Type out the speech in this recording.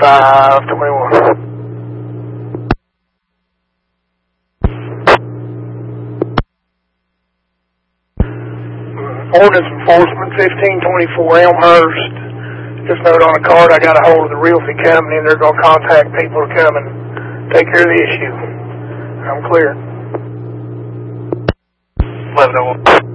521. Ordinance Enforcement 1524 Elmhurst. Just note on the card I got a hold of the realty company and they're going to contact people to come and take care of the issue. I'm clear. 1101.